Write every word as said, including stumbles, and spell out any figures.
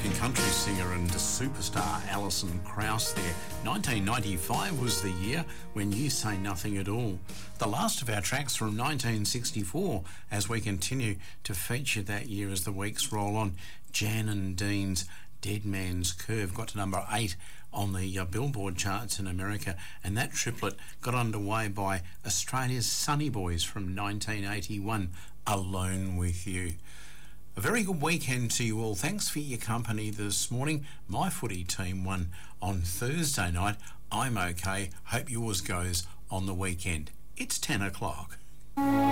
American country singer and superstar Alison Krauss there. nineteen ninety-five was the year when You Say Nothing at All. The last of our tracks from nineteen sixty-four as we continue to feature that year as the weeks roll on. Jan and Dean's Dead Man's Curve got to number eight on the uh, Billboard charts in America, and that triplet got underway by Australia's Sunny Boys from nineteen eighty-one, Alone With You. A very good weekend to you all. Thanks for your company this morning. My footy team won on Thursday night. I'm okay. Hope yours goes on the weekend. It's ten o'clock.